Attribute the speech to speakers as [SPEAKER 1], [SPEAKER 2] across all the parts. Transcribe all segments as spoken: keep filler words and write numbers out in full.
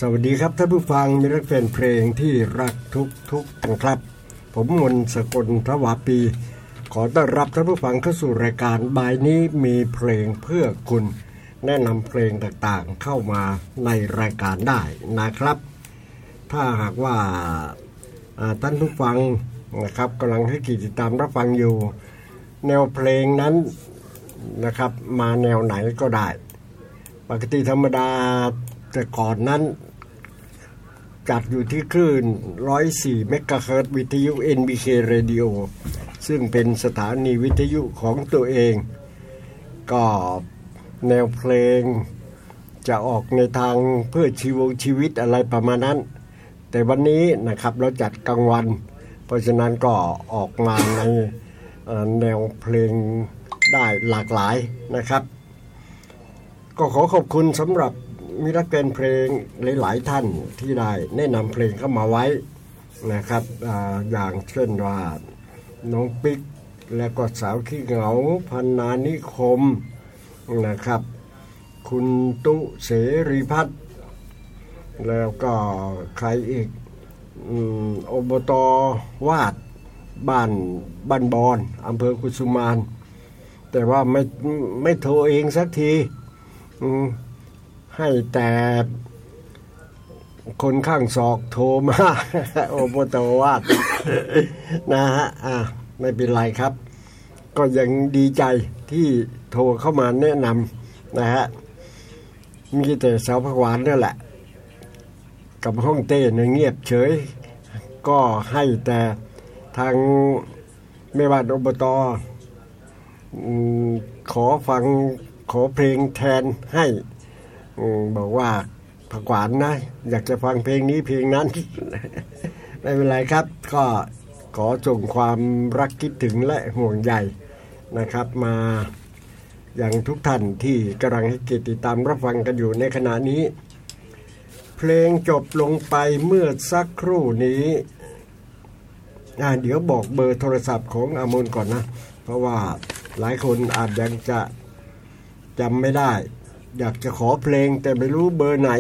[SPEAKER 1] สวัสดีครับท่านผู้ฟังมิตรแฟนเพลงที่รักทุกทุกท่านครับผมมนต์สกลทวาปีขอต้อนรับท่านผู้ฟังเข้าสู่รายการบ่ายนี้มีเพลงเพื่อคุณแนะนำเพลงต่างๆเข้ามาในรายการได้นะครับถ้าหากว่าท่านผู้ฟังนะครับกำลังให้ติดตามรับฟังอยู่แนวเพลงนั้นนะครับมาแนวไหนก็ได้ปกติธรรมดาแต่ก่อนนั้นจัดอยู่ที่คลื่นหนึ่งร้อยสี่เมกะเฮิรตซ์วิทยุ เอ็น บี เค Radio ซึ่งเป็นสถานีวิทยุของตัวเองก็แนวเพลงจะออกในทางเพื่อชีวชีวิตอะไรประมาณนั้นแต่วันนี้นะครับเราจัดกลางวันเพราะฉะนั้นก็ออกมาในแนวเพลงได้หลากหลายนะครับก็ขอขอบคุณสำหรับมิตรแฟนเพลงหลายๆท่านที่ได้แนะนำเพลงเข้ามาไว้นะครับ อ, อย่างเช่นว่าน้องปิ๊กและก็สาวขี้เหงาพันนานิคมนะครับคุณตุเสรีพัฒน์แล้วก็ใครอีกอบต.วาดบ้านบ้านบอนอำเภอกุสุมานแต่ว่าไม่ไม่โทรเองสักทีให้แต่คนข้างศอกโทรมา อบต.วาด นะฮะอ่ะไม่เป็นไรครับก็ยังดีใจที่โทรเข้ามาแนะนำนะฮะมีแต่สาวผักหวานนั่นแหละกับห้องเต้เนี่ยเงียบเฉยก็ให้แต่ทางไม่ว่าอบต.ขอฟังขอเพลงแทนให้บอกว่าผักหวานนะอยากจะฟังเพลงนี้เพลงนั้น ไม่เป็นไรครับก็ขอส่งความรักคิดถึงและห่วงใยนะครับมาอย่างทุกท่านที่กำลังให้เกียรติติดตามรับฟังกันอยู่ในขณะนี้เพลงจบลงไปเมื่อสักครู่นี้อ่าเดี๋ยวบอกเบอร์โทรศัพท์ของอามนก่อนนะเพราะว่าหลายคนอาจยังจะจำไม่ได้อยากจะขอเพลงแต่ไม่รู้เบอร์ไหน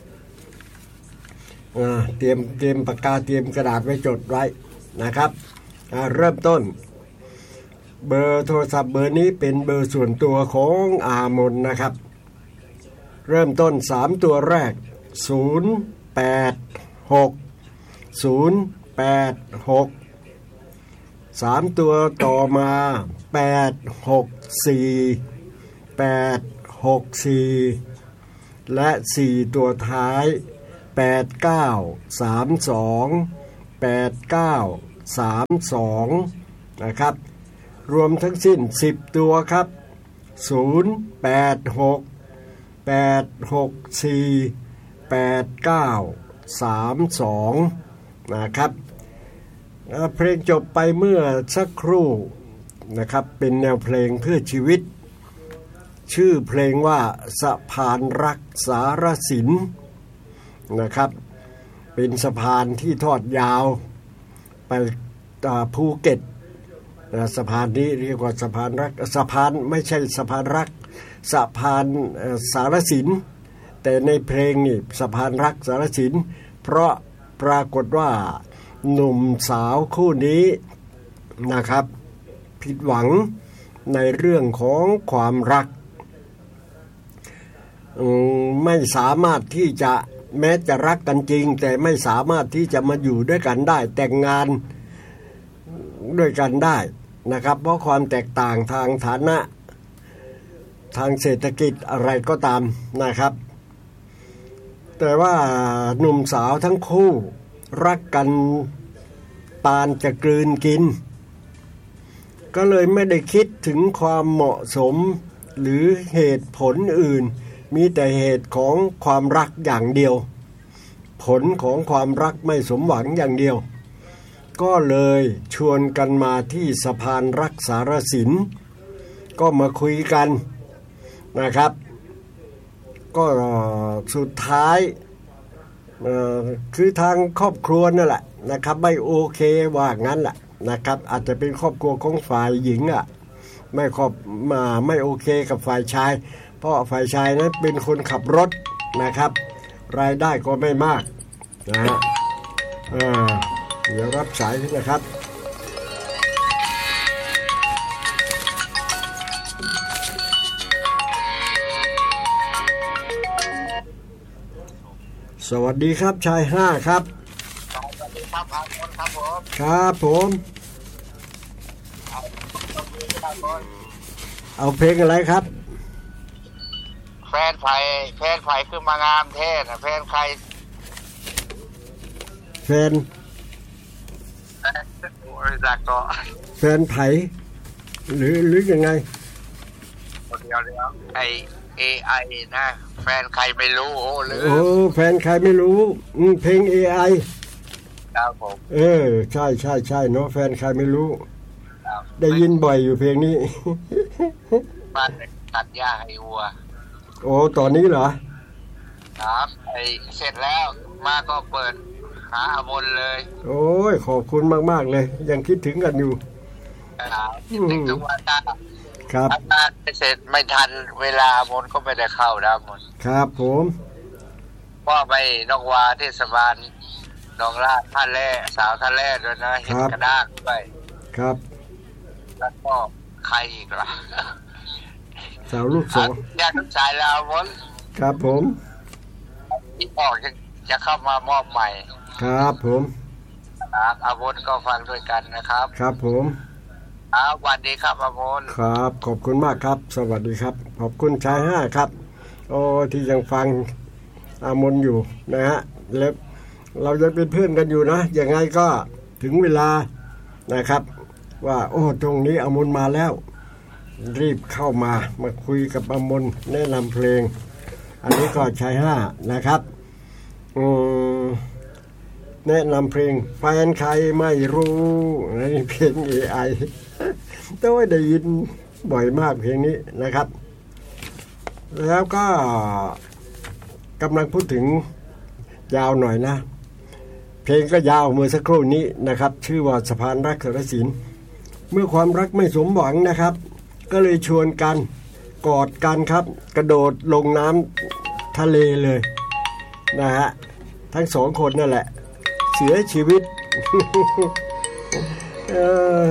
[SPEAKER 1] อ่าเตรียมเตรียมปากกาเตรียมกระดาษไว้จดไว้นะครับอ่าเริ่มต้นเบอร์โทรศัพท์เบอร์นี้เป็นเบอร์ส่วนตัวของอามนนะครับเริ่มต้นสามตัวแรกศูนย์ แปด หก ศูนย์ แปด หกสามตัวต่อมาแปด หก สี่ แปด หก สี่และสี่ตัวท้ายแปด เก้า สาม สอง แปด เก้า สาม สองนะครับรวมทั้งสิ้นสิบตัวครับศูนย์ แปด หก แปด หก สี่ แปด เก้า สาม สองนะครับเพลงจบไปเมื่อสักครู่นะครับเป็นแนวเพลงเพื่อชีวิตชื่อเพลงว่าสะพานรักสารสินนะครับเป็นสะพานที่ทอดยาวไปภูเก็ตสะพานนี้เรียกว่าสะพานรักสะพานไม่ใช่สะพานรักสะพานสารสินแต่ในเพลงนี่สะพานรักสารสินเพราะปรากฏว่าหนุ่มสาวคู่นี้นะครับผิดหวังในเรื่องของความรักไม่สามารถที่จะแม้จะรักกันจริงแต่ไม่สามารถที่จะมาอยู่ด้วยกันได้แต่งงานด้วยกันได้นะครับเพราะความแตกต่างทางฐานะทางเศรษฐกิจอะไรก็ตามนะครับแต่ว่าหนุ่มสาวทั้งคู่รักกันปานจะกลืนกินก็เลยไม่ได้คิดถึงความเหมาะสมหรือเหตุผลอื่นมีแต่เหตุของความรักอย่างเดียวผลของความรักไม่สมหวังอย่างเดียวก็เลยชวนกันมาที่สะพานรักสารสินก็มาคุยกันนะครับก็สุดท้ายคือทางครอบครัวนั่นแหละนะครับไม่โอเคว่างั้นแหละนะครับอาจจะเป็นครอบครัวของฝ่ายหญิงอ่ะไม่ครอบมาไม่โอเคกับฝ่ายชายเพราะฝ่ายชายนั้นเป็นคนขับรถนะครับรายได้ก็ไม่มากนะฮะอ่าเดี๋ยวรับสายนะครับสวัสดีครับชายห้าครับ
[SPEAKER 2] สวัสดีครับครับครับผม
[SPEAKER 1] ครับผมเอาเพลงอะไรครับ
[SPEAKER 2] แฟนไผ่แฟนไผ่คือมางามเทศนะแฟนใคร
[SPEAKER 1] แฟน
[SPEAKER 2] บริษัทก็
[SPEAKER 1] แฟนไผ่หรือหรือยังไง
[SPEAKER 2] เดียวเดียวไอเอไอนะแฟนใครไม่รู้โอ้หรือ
[SPEAKER 1] โอ้แฟนใครไม่รู้เพลง เอ ไอ
[SPEAKER 2] ครับผม
[SPEAKER 1] เออใช่ใช่ใช่เนาะแฟนใครไม่รู้ได้ยินบ่อยอยู่เพลงนี้
[SPEAKER 2] บ้านตัดหญ้าให้วัว
[SPEAKER 1] โอ้ตอนนี้เหรอ
[SPEAKER 2] ครับไอเสร็จแล้วมาก็เปิดหาอมนเลย
[SPEAKER 1] โอ้ยขอบคุณมากๆเลยยังคิดถึงกันอยู่
[SPEAKER 2] คิดถึงทุกวัน
[SPEAKER 1] ครับ
[SPEAKER 2] ทำงานเสร็จไม่ทันเวลาอมนก็ไม่ได้เข้านะมน
[SPEAKER 1] ครับผม
[SPEAKER 2] พ่อไปนกวาเทศบาลหนองลาดท่าแร่สาวท่าแร่ด้วยนะเห็นกระด้างด้วย
[SPEAKER 1] ครับ
[SPEAKER 2] แล้วก็ใครอีกล่ะ
[SPEAKER 1] สาวลูกสอง
[SPEAKER 2] ญาติชายลาวมน
[SPEAKER 1] ครับผม
[SPEAKER 2] ที่พ่อจะจะเข้ามามอบใหม่
[SPEAKER 1] ครับผม
[SPEAKER 2] ครับอาวุธก็ฟังด้วยกันนะครับ
[SPEAKER 1] ครับผม
[SPEAKER 2] ครับสวัสดีครับอาวุธ
[SPEAKER 1] ครับขอบคุณมากครับสวัสดีครับขอบคุณชายห้าครับโอ้ที่ยังฟังอามนอยู่นะฮะแล้วเรายังเป็นเพื่อนกันอยู่นะยังไงก็ถึงเวลานะครับว่าโอ้ตรงนี้อามนมาแล้วรีบเข้ามามาคุยกับอามนแนะนำเพลงอันนี้ก็ชายห้านะครับอืมแนะนำเพลงแฟนใครไม่รู้นี่เพลง เอ ไอ แต่ว่าได้ยินบ่อยมากเพลงนี้นะครับแล้วก็กำลังพูดถึงยาวหน่อยนะเพลงก็ยาวเมื่อสักครู่นี้นะครับชื่อว่าสะพานรักสรศิลป์เมื่อความรักไม่สมหวังนะครับก็เลยชวนกันกอดกันครับกระโดดลงน้ำทะเลเลยนะฮะทั้งสองคนนั่นแหละเสียชีวิต เออ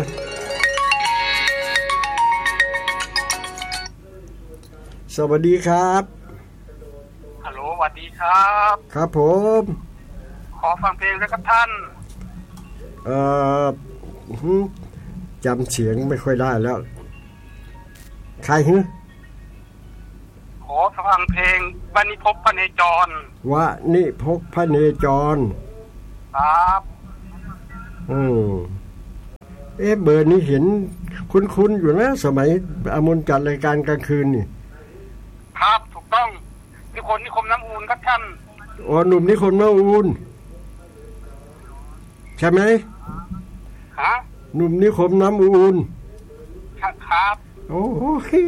[SPEAKER 1] สวัสดีครับ
[SPEAKER 2] ฮัลโหลสวัสดีครับ
[SPEAKER 1] ครับผม
[SPEAKER 2] ขอฟังเพลงสักท่าน
[SPEAKER 1] เอ่อจำเสียงไม่ค่อยได้แล้วใครฮะ
[SPEAKER 2] ขอฟังเพลงวานิพกพระเนจร
[SPEAKER 1] วานิพกพระเนจร
[SPEAKER 2] ครับ
[SPEAKER 1] อืมเอ๊ะเบอร์นี้เห็นคุ้นๆอยู่นะสมัยอมนจัดรายการกลางคืนนี่
[SPEAKER 2] ครับถูกต้องนิคมนิคมน้ำอูนครับท่าน
[SPEAKER 1] อ๋อหนุ่มนิคมน้ำอูนใช่ไหม
[SPEAKER 2] ฮะ
[SPEAKER 1] หนุ่มนิคมน้ำอูน
[SPEAKER 2] ครับ
[SPEAKER 1] โอ้ย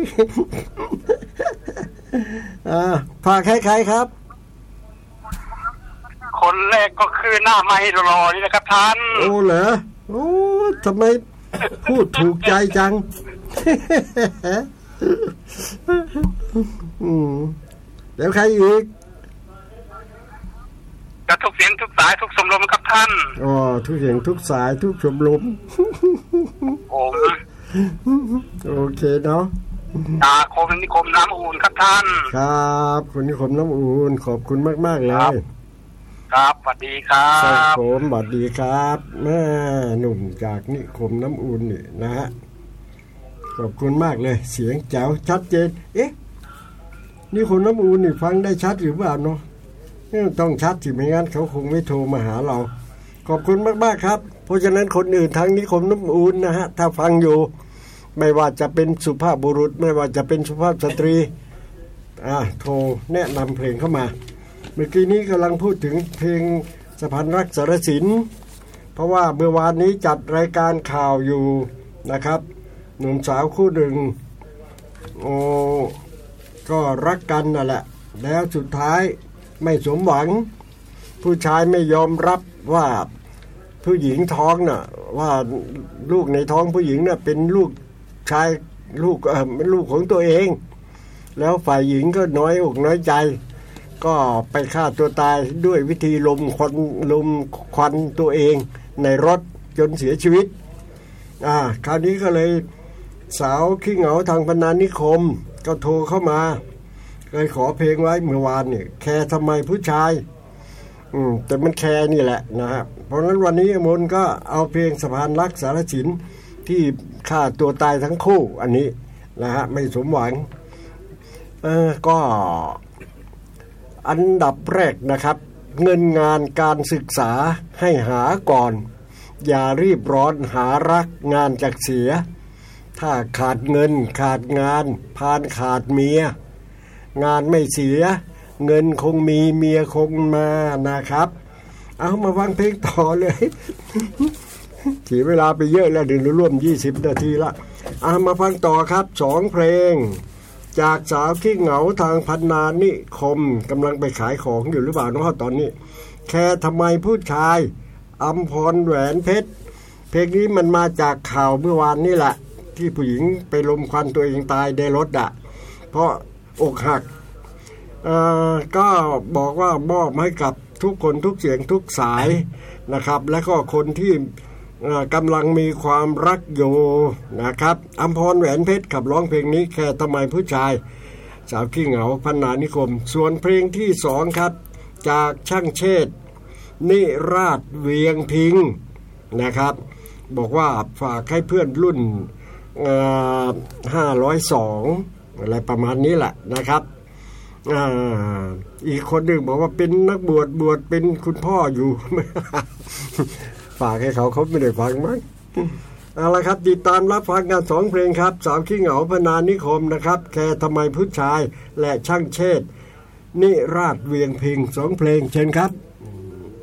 [SPEAKER 1] อ่าพาใครๆครับ
[SPEAKER 2] คนแรกก็คือหน้าไม้รอนี่นะครับท่าน
[SPEAKER 1] โอ้เหรอโอ้ทำไมพูดถูกใจจังอืมแล้วใครอีก
[SPEAKER 2] จะทุกเสียงทุกสายทุกชมรมครับท่าน
[SPEAKER 1] อ๋อทุกเสียงทุกสายทุกชมรม
[SPEAKER 2] ผม
[SPEAKER 1] โอเคเนาะ
[SPEAKER 2] ตาคมนิคมน้ำอูนครับท่าน
[SPEAKER 1] ครับคุณนิคมน้ำอูนขอบคุณมากๆเลย
[SPEAKER 2] ครับสวัสดีครับ
[SPEAKER 1] ครับผมสวัสดีครับแม่หนุ่มจากนิคมน้ำอูนนี่นะฮะขอบคุณมากเลยเสียงแจ๋วชัดเจนเอ๊ะนิคมน้ำอูนนี่ฟังได้ชัดหรือเปล่าเนาะต้องชัดสิไม่งั้นเขาคงไม่โทรมาหาเราขอบคุณมากๆครับเพราะฉะนั้นคนอื่นทางนิคมน้ำอูนนะฮะถ้าฟังอยู่ไม่ว่าจะเป็นสุภาพบุรุษไม่ว่าจะเป็นสุภาพสตรีอ่าโทรแนะนำเพลงเข้ามาเมื่อกี้นี้กำลังพูดถึงเพลงสะพานรักสรศิลป์เพราะว่าเมื่อวานนี้จัดรายการข่าวอยู่นะครับหนุ่มสาวคู่หนึ่งโอ้ก็รักกันนั่นแหละแล้วสุดท้ายไม่สมหวังผู้ชายไม่ยอมรับว่าผู้หญิงท้องน่ะว่าลูกในท้องผู้หญิงน่ะเป็นลูกชายลูกเอ่อเป็นลูกของตัวเองแล้วฝ่ายหญิงก็น้อยอกน้อยใจก็ไปฆ่าตัวตายด้วยวิธีลมควันลมควันตัวเองในรถจนเสียชีวิตอ่าคราวนี้ก็เลยสาวขี้เหงาทางพนานิคมก็โทรเข้ามาเคยขอเพลงไว้เมื่อวานนี่แคร์ทำไมผู้ชายอืมแต่มันแคร์นี่แหละนะครับเพราะฉะนั้นวันนี้มนก็เอาเพลงสะพานรักสารสินที่ฆ่าตัวตายทั้งคู่อันนี้นะฮะไม่สมหวังเออก็อันดับแรกนะครับเงินงานการศึกษาให้หาก่อนอย่ารีบร้อนหารักงานจากเสียถ้าขาดเงินขาดงานพานขาดเมียงานไม่เสียเงินคงมีเมียคงมานะครับเอามาฟังเพลงต่อเลยเสียเวลาไปเยอะแล้วเดี๋ยวร่วมยี่สิบนาทีละเอามาฟังต่อครับสองเพลงจากสาวขี้เหงาทางพันนานิคมกำลังไปขายของอยู่หรือเปล่าน้องตอนนี้แค่ทำไมผู้ชายอำพรแหวนเพชรเพลงนี้มันมาจากข่าวเมื่อวานนี่แหละที่ผู้หญิงไปลมควันตัวเองตายในรถอ่ะเพราะอกหักเอ่อก็บอกว่ามอบให้กับทุกคนทุกเสียงทุกสายนะครับและก็คนที่กำลังมีความรักอยู่นะครับอำพรแหวนเพชรขับร้องเพลงนี้แค่ทำไมผู้ชายสาวขี้เหงาพันนานิคมส่วนเพลงที่สองครับจากช่างเชษฐ์นิราชเวียงพิงนะครับบอกว่าฝากให้เพื่อนรุ่นห้าร้อยสองอะไรประมาณนี้แหละนะครับอ่าอีกคนหนึ่งบอกว่าเป็นนักบวชบวชเป็นคุณพ่ออยู่ ฝากให้เขาเขาไม่ได้ฟังมั้งเอาละครับติดตามรับฟังกันสองเพลงครับสาวขี้เหงาพนานิคมนะครับแค่ทำไมผู้ชายและช่างเชษฐ์นิราชเวียงพิงสองเพลงเชิญครับ